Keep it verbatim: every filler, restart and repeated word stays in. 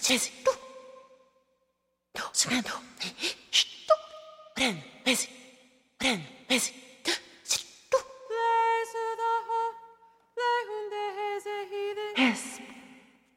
Presi, tu. Do, semen, do. Sh, tu. Pren, presi. Pren, presi. Tu, si, tu. Lees da ho, lehunde heze hide. Es,